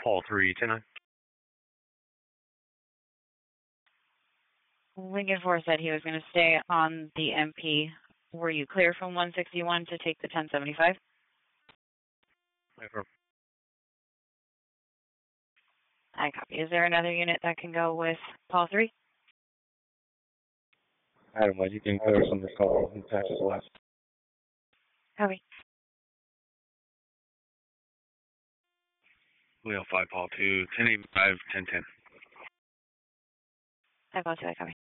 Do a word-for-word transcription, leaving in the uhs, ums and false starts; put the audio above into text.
Paul three, ten nine. Lincoln four said he was going to stay on the M P. Were you clear from one sixty-one to take the ten seventy-five? Affirm. I copy. Is there another unit that can go with Paul three? Adam, you can clear us on this call and patch us left. Copy. Leo five, Paul two, ten eighty-five, ten ten. five Paul two, I copy.